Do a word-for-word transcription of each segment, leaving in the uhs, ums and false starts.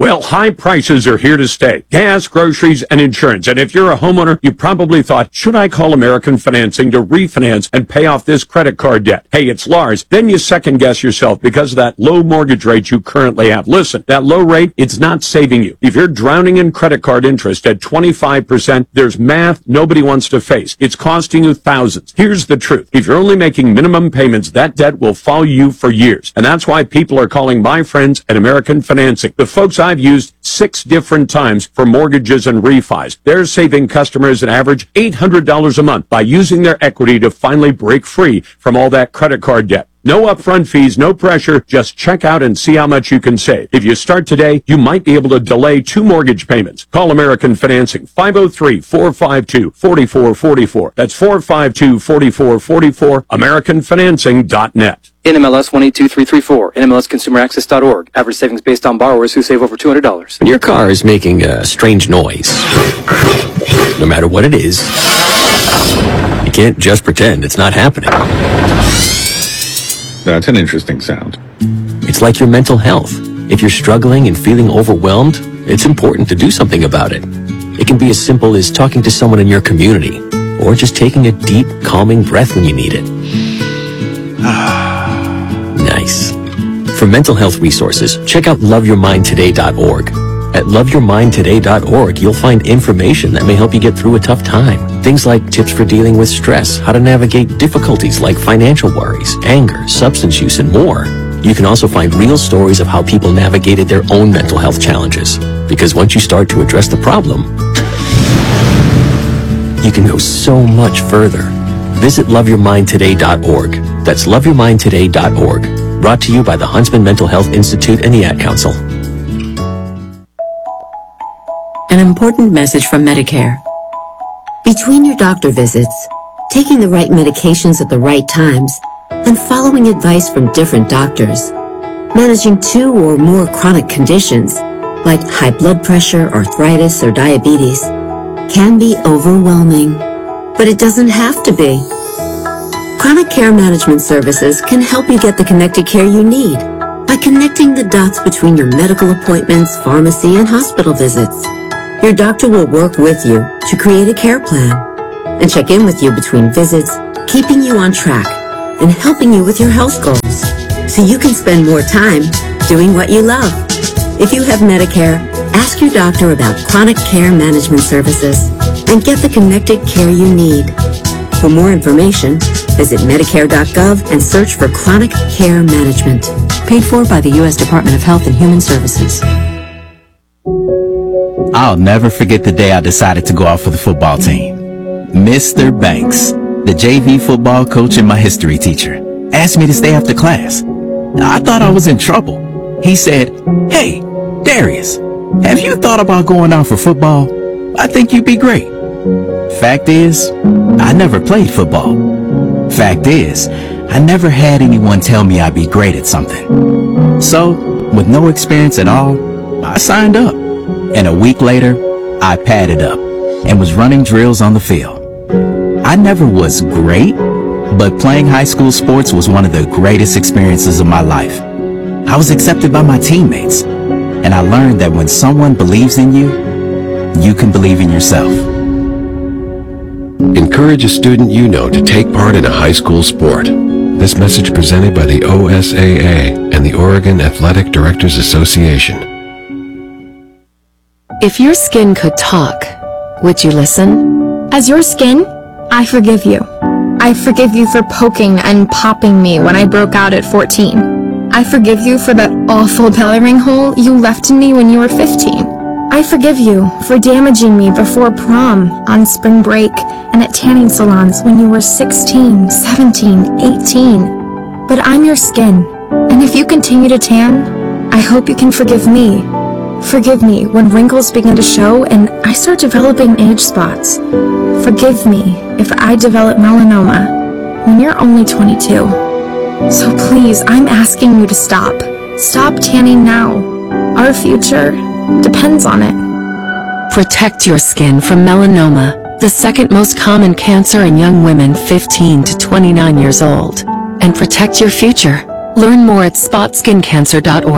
Well, high prices are here to stay. Gas, groceries, and insurance. And if you're a homeowner, you probably thought, should I call American Financing to refinance and pay off this credit card debt? Hey, it's Lars. Then you second guess yourself because of that low mortgage rate you currently have. Listen, that low rate, it's not saving you. If you're drowning in credit card interest at twenty-five percent, there's math nobody wants to face. It's costing you thousands. Here's the truth. If you're only making minimum payments, that debt will follow you for years. And that's why people are calling my friends at American Financing. The folks I've used six different times for mortgages and refis. They're saving customers an average eight hundred dollars a month by using their equity to finally break free from all that credit card debt. No upfront fees, no pressure. Just check out and see how much you can save. If you start today, you might be able to delay two mortgage payments. Call American Financing, five oh three, four five two, four four four four. That's four five two, four four four four, american financing dot net. N M L S one eight two three three four, N M L S consumer access dot org. Average savings based on borrowers who save over two hundred dollars. When your car is making a strange noise, no matter what it is, you can't just pretend it's not happening. That's an interesting sound. It's like your mental health. If you're struggling and feeling overwhelmed, it's important to do something about it. It can be as simple as talking to someone in your community, or just taking a deep, calming breath when you need it. Nice. For mental health resources, check out love your mind today dot org. At love your mind today dot org, you'll find information that may help you get through a tough time. Things like tips for dealing with stress, how to navigate difficulties like financial worries, anger, substance use, and more. You can also find real stories of how people navigated their own mental health challenges. Because once you start to address the problem, you can go so much further. Visit love your mind today dot org. That's love your mind today dot org. Brought to you by the Huntsman Mental Health Institute and the Ad Council. An important message from Medicare. Between your doctor visits, taking the right medications at the right times, and following advice from different doctors, managing two or more chronic conditions, like high blood pressure, arthritis, or diabetes, can be overwhelming. But it doesn't have to be. Chronic Care Management Services can help you get the connected care you need by connecting the dots between your medical appointments, pharmacy, and hospital visits. Your doctor will work with you to create a care plan and check in with you between visits, keeping you on track and helping you with your health goals so you can spend more time doing what you love. If you have Medicare, ask your doctor about Chronic Care Management Services and get the connected care you need. For more information, visit medicare dot gov and search for Chronic Care Management. Paid for by the U S Department of Health and Human Services. I'll never forget the day I decided to go out for the football team. Mister Banks, the J V football coach and my history teacher, asked me to stay after class. I thought I was in trouble. He said, "Hey, Darius, have you thought about going out for football? I think you'd be great." Fact is, I never played football. Fact is, I never had anyone tell me I'd be great at something. So, with no experience at all, I signed up. And a week later, I padded up and was running drills on the field. I never was great, but playing high school sports was one of the greatest experiences of my life. I was accepted by my teammates, and I learned that when someone believes in you, you can believe in yourself. Encourage a student you know to take part in a high school sport. This message presented by the O S A A and the Oregon Athletic Directors Association. If your skin could talk, would you listen? As your skin, I forgive you. I forgive you for poking and popping me when I broke out at fourteen. I forgive you for that awful belly ring hole you left in me when you were fifteen. I forgive you for damaging me before prom, on spring break, and at tanning salons when you were sixteen, seventeen, eighteen. But I'm your skin, and if you continue to tan, I hope you can forgive me. Forgive me when wrinkles begin to show and I start developing age spots. Forgive me if I develop melanoma when you're only twenty-two. So please, I'm asking you to stop. Stop tanning now. Our future depends on it. Protect your skin from melanoma, the second most common cancer in young women fifteen to twenty-nine years old. And protect your future. Learn more at spot skin cancer dot org.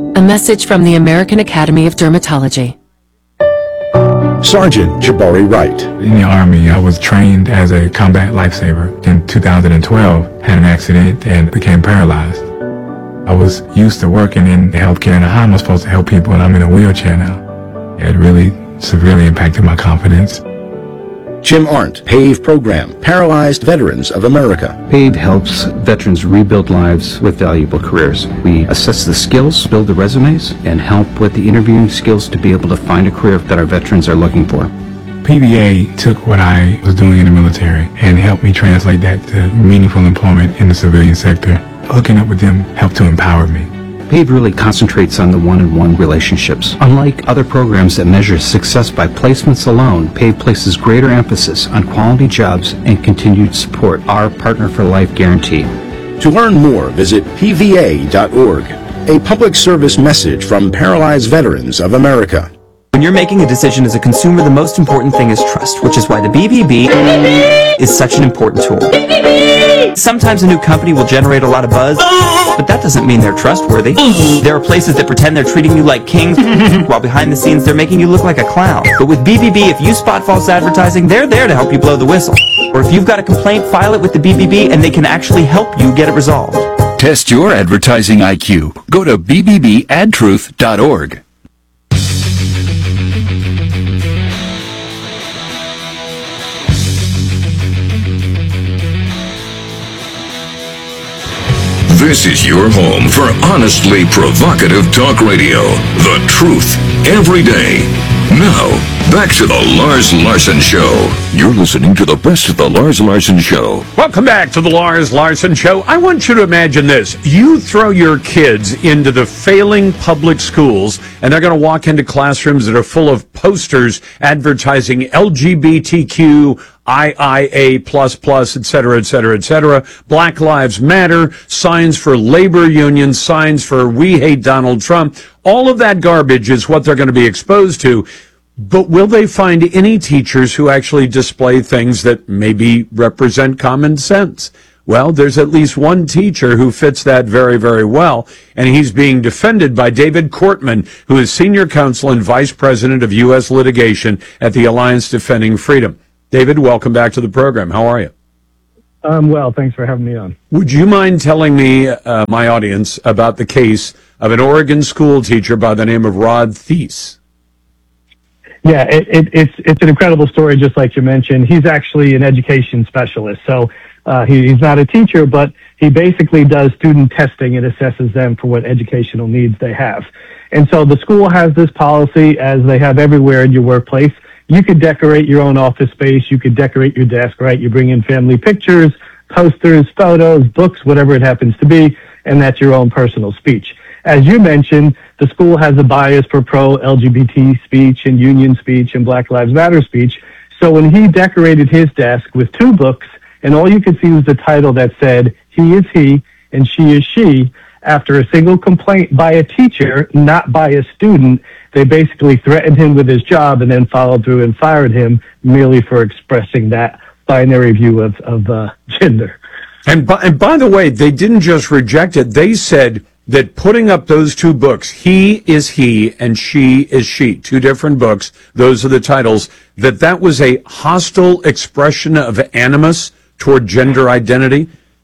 A message from the American Academy of Dermatology. Sergeant Jabari Wright. In the Army, I was trained as a combat lifesaver. In two thousand twelve, had an accident and became paralyzed. I was used to working in healthcare and how am I supposed to help people, and I'm in a wheelchair now. It really severely impacted my confidence. Jim Arndt, PAVE Program, Paralyzed Veterans of America. PAVE helps veterans rebuild lives with valuable careers. We assess the skills, build the resumes, and help with the interviewing skills to be able to find a career that our veterans are looking for. P V A took what I was doing in the military and helped me translate that to meaningful employment in the civilian sector. Hooking up with them helped to empower me. PAVE really concentrates on the one-on-one relationships. Unlike other programs that measure success by placements alone, PAVE places greater emphasis on quality jobs and continued support, our Partner for Life guarantee. To learn more, visit P V A dot org. A public service message from Paralyzed Veterans of America. When you're making a decision as a consumer, the most important thing is trust, which is why the B B B is such an important tool. Sometimes a new company will generate a lot of buzz, but that doesn't mean they're trustworthy. There are places that pretend they're treating you like kings, while behind the scenes they're making you look like a clown. But with B B B, if you spot false advertising, they're there to help you blow the whistle. Or if you've got a complaint, file it with the B B B and they can actually help you get it resolved. Test your advertising I Q. Go to B B B ad truth dot org. This is your home for honestly provocative talk radio. The truth, every day. Now, back to the Lars Larson Show. You're listening to the best of the Lars Larson Show. Welcome back to the Lars Larson Show. I want you to imagine this. You throw your kids into the failing public schools, and they're going to walk into classrooms that are full of posters advertising L G B T Q, I I A plus plus, et cetera, et cetera, et cetera. Black Lives Matter, signs for labor unions, signs for we hate Donald Trump. All of that garbage is what they're going to be exposed to. But will they find any teachers who actually display things that maybe represent common sense? Well, there's at least one teacher who fits that very, very well, and he's being defended by David Cortman, who is Senior Counsel and Vice President of U S Litigation at the Alliance Defending Freedom. David, welcome back to the program. How are you? Um, well, thanks for having me on. Would you mind telling me, uh, my audience, about the case of an Oregon school teacher by the name of Rod Thies? Yeah, it, it, it's it's an incredible story, just like you mentioned. He's actually an education specialist, so uh, he, he's not a teacher, but he basically does student testing and assesses them for what educational needs they have. And so the school has this policy, as they have everywhere in your workplace. You could decorate your own office space. You could decorate your desk, right? You bring in family pictures, posters, photos, books, whatever it happens to be, and that's your own personal speech. As you mentioned, the school has a bias for pro-L G B T speech and union speech and Black Lives Matter speech. So when he decorated his desk with two books, and all you could see was the title that said, "He is he and she is she," after a single complaint by a teacher, not by a student, they basically threatened him with his job and then followed through and fired him merely for expressing that binary view of, of uh, gender. And by, and by the way, they didn't just reject it. They said that putting up those two books, He is He and She is She, two different books, those are the titles, that that was a hostile expression of animus toward gender identity.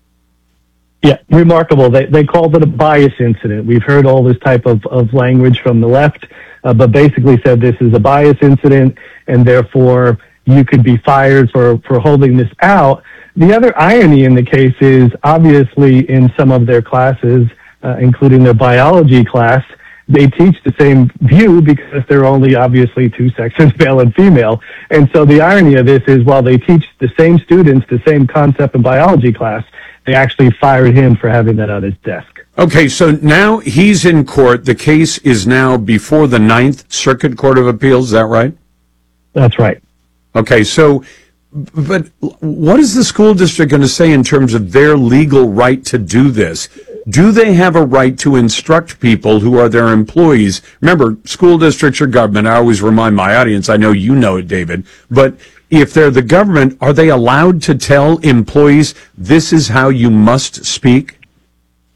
Yeah, remarkable. They they called it a bias incident. We've heard all this type of, of language from the left, uh, but basically said this is a bias incident, and therefore you could be fired for, for holding this out. The other irony in the case is, obviously, in some of their classes, uh, including their biology class, they teach the same view because there are only obviously two sexes, male and female. And so the irony of this is, while they teach the same students the same concept in biology class, they actually fired him for having that on his desk. Okay, so now he's in court. The case is now before the Ninth Circuit Court of Appeals. Is that right? That's right. Okay, so, but what is the school district going to say in terms of their legal right to do this? Do they have a right to instruct people who are their employees? Remember, school districts are government. I always remind my audience, I know you know it, David, but if they're the government, are they allowed to tell employees, this is how you must speak?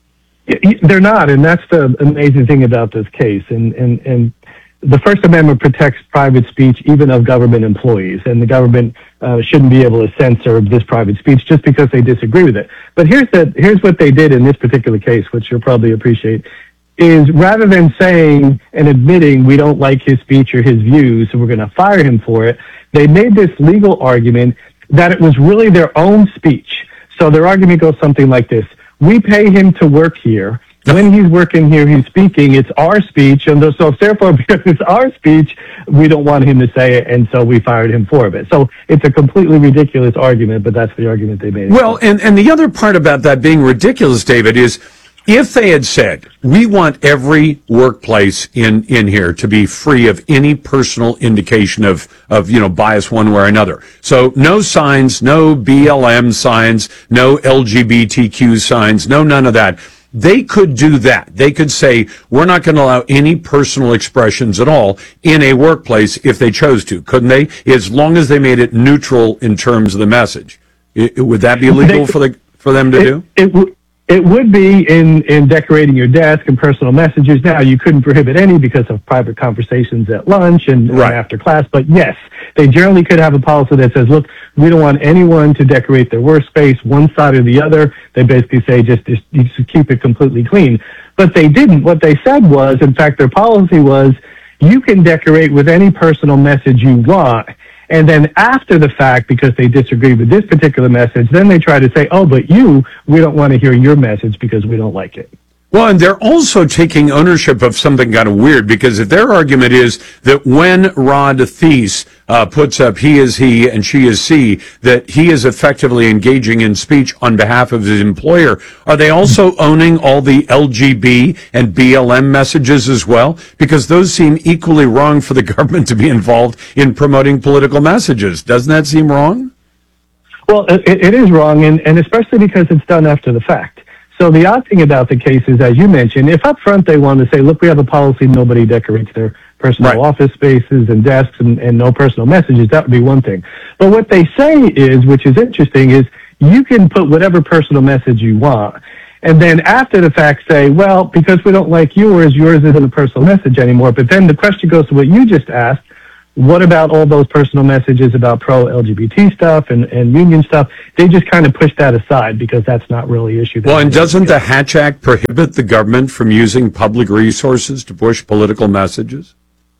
They're not, and that's the amazing thing about this case. And, and, and the First Amendment protects private speech even of government employees, and the government uh, shouldn't be able to censor this private speech just because they disagree with it. But here's the here's what they did in this particular case, which you'll probably appreciate, is rather than saying and admitting we don't like his speech or his views, so we're going to fire him for it, they made this legal argument that it was really their own speech. So their argument goes something like this: we pay him to work here. When he's working here, he's speaking. It's our speech, and so therefore, because it's our speech, we don't want him to say it, and so we fired him for it. So it's a completely ridiculous argument, but that's the argument they made. Well, and, and the other part about that being ridiculous, David, is if they had said, we want every workplace in, in here to be free of any personal indication of, of, you know, bias one way or another. So no signs, no B L M signs, no L G B T Q signs, no none of that. They could do that. They could say, we're not going to allow any personal expressions at all in a workplace if they chose to, couldn't they? As long as they made it neutral in terms of the message. It, would that be legal for the for them to it, do? It, w- it would be in, in decorating your desk and personal messages. Now, you couldn't prohibit any because of private conversations at lunch and, right. and after class, but yes, they generally could have a policy that says, look, we don't want anyone to decorate their workspace one side or the other. They basically say just, just, just keep it completely clean. But they didn't. What they said was, in fact, their policy was, you can decorate with any personal message you want. And then after the fact, because they disagree with this particular message, then they try to say, oh, but you, we don't want to hear your message because we don't like it. Well, and they're also taking ownership of something kind of weird, because if their argument is that when Rod Thies uh, puts up he is he and she is she, that he is effectively engaging in speech on behalf of his employer, are they also owning all the L G B and B L M messages as well? Because those seem equally wrong for the government to be involved in promoting political messages. Doesn't that seem wrong? Well, it, it is wrong, and, and especially because it's done after the fact. So the odd thing about the case is, as you mentioned, if up front they want to say, look, we have a policy, nobody decorates their personal right. office spaces and desks and, and no personal messages, that would be one thing. But what they say is, which is interesting, is you can put whatever personal message you want. And then after the fact say, well, because we don't like yours, yours isn't a personal message anymore. But then the question goes to what you just asked. What about all those personal messages about pro-L G B T stuff and, and union stuff? They just kind of push that aside because that's not really an issue. Well, and doesn't the Hatch Act prohibit the government from using public resources to push political messages?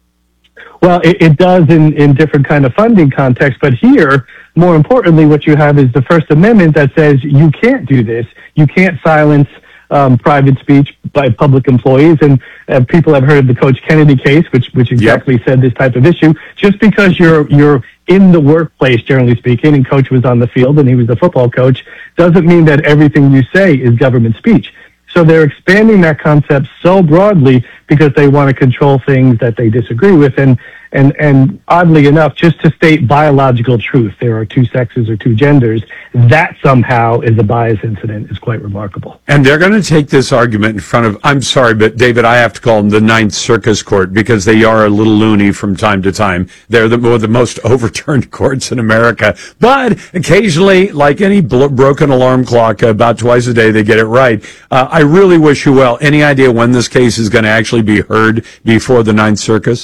Well, it, it does in, in different kind of funding contexts, but here, more importantly, what you have is the First Amendment that says you can't do this. You can't silence Um, private speech by public employees, and uh, people have heard of the Coach Kennedy case, which which exactly yep. said this type of issue. Just because you're you're in the workplace, generally speaking, and Coach was on the field and he was the football coach, doesn't mean that everything you say is government speech. So they're expanding that concept so broadly because they want to control things that they disagree with. And, and, and oddly enough, just to state biological truth, there are two sexes or two genders, that somehow is a bias incident is quite remarkable. And they're going to take this argument in front of, I'm sorry, but David, I have to call them the Ninth Circus Court because they are a little loony from time to time. They're the, one of the most overturned courts in America. But occasionally, like any blo- broken alarm clock, about twice a day, they get it right. Uh, I really wish you well. Any idea when this case is going to actually be heard before the Ninth Circus?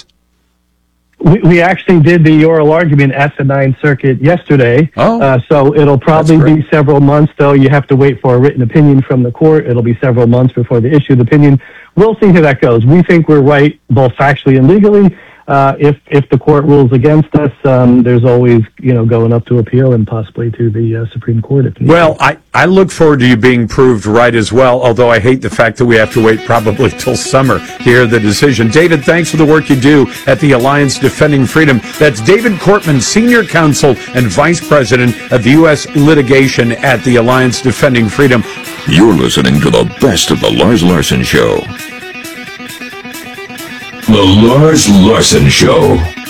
We, we actually did the oral argument at the Ninth Circuit yesterday. Oh, uh, so it'll probably be several months, though. You have to wait for a written opinion from the court. It'll be several months before they issue the opinion. We'll see how that goes. We think we're right, both factually and legally. Uh, if if the court rules against us, um, there's always, you know, going up to appeal and possibly to the uh, Supreme Court. If well, I, I look forward to you being proved right as well, although I hate the fact that we have to wait probably till summer to hear the decision. David, thanks for the work you do at the Alliance Defending Freedom. That's David Cortman, Senior Counsel and Vice President of U S Litigation at the Alliance Defending Freedom. You're listening to the best of the Lars Larson Show. The Lars Larson Show.